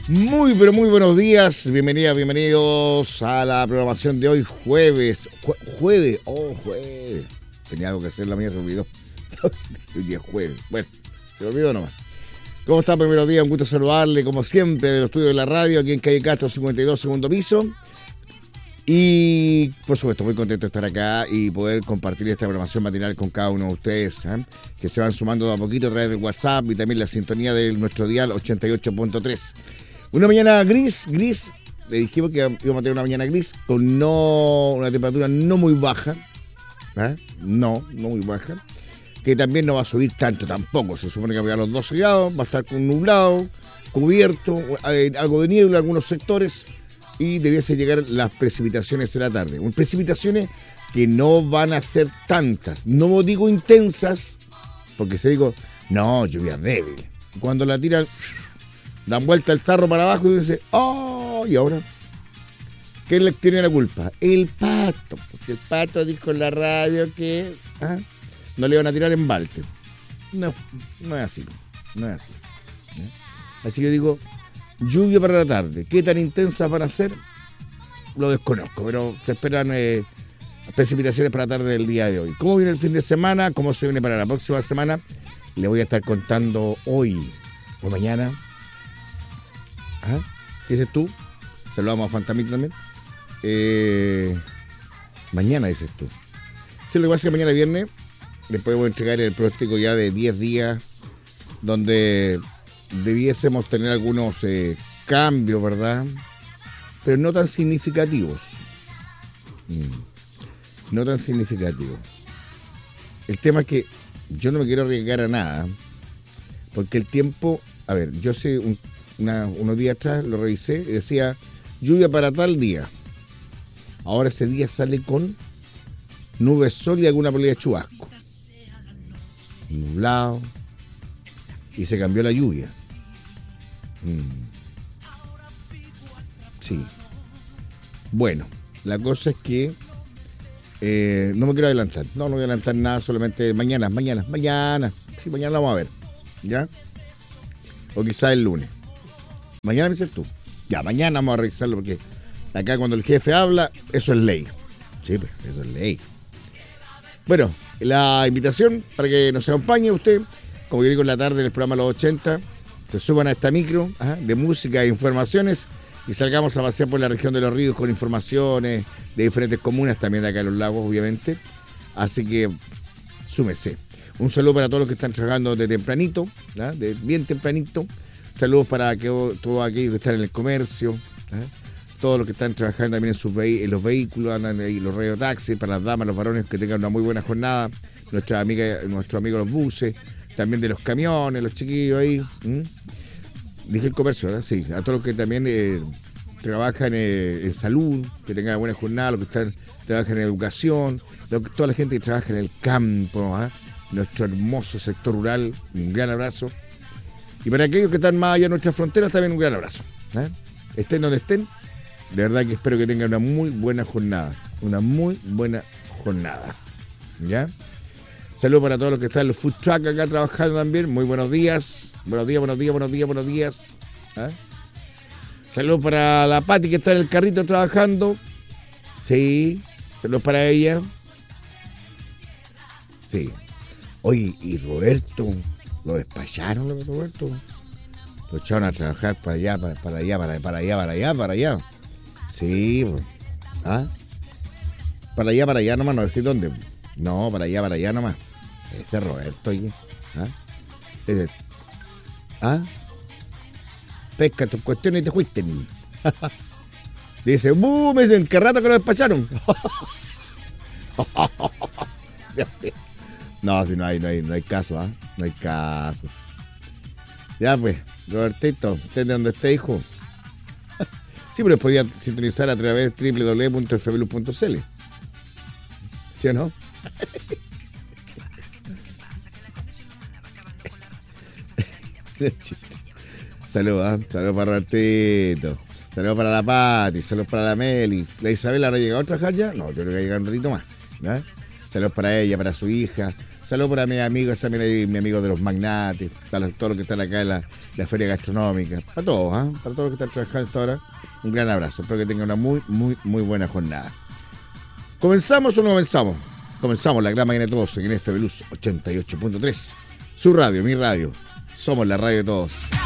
Muy, pero muy buenos días. Bienvenidos a la programación de hoy, jueves. Jueves. Tenía algo que hacer, la mía se olvidó. Hoy día es jueves. Bueno, se me olvidó nomás. ¿Cómo está? Primeros días, un gusto saludarle, como siempre, de los estudios de la radio, aquí en Calle Castro, 52, segundo piso. Y, por supuesto, muy contento de estar acá y poder compartir esta programación matinal con cada uno de ustedes, que se van sumando de a poquito a través del WhatsApp y también la sintonía de nuestro dial 88.3. Una mañana gris, le dijimos que íbamos a tener una mañana gris con una temperatura no muy baja, no muy baja, que también no va a subir tanto tampoco, se supone que va a llegar a los 12 grados, va a estar con nublado, cubierto, algo de niebla en algunos sectores y debiese llegar las precipitaciones en la tarde. Precipitaciones que no van a ser tantas, no digo intensas, porque se digo, no, lluvia débil. Cuando la tiran, dan vuelta el tarro para abajo y dice, ¡oh! ¿Y ahora? ¿Quién le tiene la culpa? El Pato. Pues el Pato dijo en la radio que no le iban a tirar en balde. No es así. No es así. Así que yo digo, lluvia para la tarde. ¿Qué tan intensas van a ser? Lo desconozco, pero se esperan precipitaciones para la tarde del día de hoy. ¿Cómo viene el fin de semana? ¿Cómo se viene para la próxima semana? Le voy a estar contando hoy o mañana. ¿Qué dices tú? Saludamos a Fantamito también. Mañana dices tú. Sí, lo que pasa es que mañana viernes después voy a entregar el pronóstico ya de 10 días donde debiésemos tener algunos cambios, ¿verdad? Pero no tan significativos. No tan significativos. El tema es que yo no me quiero arriesgar a nada porque el tiempo, a ver, yo sé unos días atrás lo revisé y decía lluvia para tal día. Ahora ese día sale con nubes, sol y alguna probabilidad de chubasco. Nublado. Y se cambió la lluvia. Sí. Bueno, la cosa es que no me quiero adelantar. No voy a adelantar nada, solamente mañana. Sí, mañana la vamos a ver. ¿Ya? O quizás el lunes. Mañana me dices tú. Ya, mañana vamos a revisarlo porque acá cuando el jefe habla, eso es ley. Sí, pues, eso es ley. Bueno, la invitación para que nos acompañe usted, como yo digo en la tarde en el programa Los 80, se suban a esta micro de música e informaciones y salgamos a pasear por la región de Los Ríos con informaciones de diferentes comunas, también de acá en Los Lagos, obviamente. Así que súmese. Un saludo para todos los que están trabajando de tempranito, de bien tempranito. Saludos para todos aquellos que están en el comercio, todos los que están trabajando también en los vehículos, andan ahí los radiotaxis, para las damas, los varones que tengan una muy buena jornada, nuestros amigos los buses, también de los camiones, los chiquillos ahí. Dije el comercio, ¿verdad? Sí, a todos los que también trabajan en salud, que tengan una buena jornada, los que trabajan en educación, toda la gente que trabaja en el campo, nuestro hermoso sector rural, un gran abrazo. Y para aquellos que están más allá de nuestras fronteras, también un gran abrazo. Estén donde estén, de verdad que espero que tengan una muy buena jornada. Una muy buena jornada. ¿Ya? Saludos para todos los que están en los food truck acá trabajando también. Muy buenos días. Buenos días. Saludos para la Pati que está en el carrito trabajando. Sí. Saludos para ella. Sí. Oye, y Roberto... ¿Lo despacharon, Roberto? Lo echaron a trabajar para allá. Sí, para allá nomás, no decir dónde. No, para allá nomás. Ese es Roberto, oye. Pesca tus cuestiones y te fuiste. Dice, me dicen, ¿qué rato que lo despacharon? No, si no hay caso, No hay caso. Ya pues, Robertito, ¿usted de dónde está, hijo? Sí, pero podía sintonizar a través de www.fblus.cl. ¿Sí o no? Saludos para Robertito. Saludos para la Pati, saludos para la Meli. ¿La Isabel habrá llegado a trabajar ya? No, yo creo que ha llegado un ratito más. Saludos para ella, para su hija. Saludos para mis amigos, también hay mis amigos de los magnates, para todos los que están acá en la feria gastronómica, para todos, para todos los que están trabajando hasta ahora, un gran abrazo. Espero que tengan una muy, muy, muy buena jornada. ¿Comenzamos o no comenzamos? Comenzamos la gran mañana de todos en FM Luz 88.3. Su radio, mi radio. Somos la radio de todos.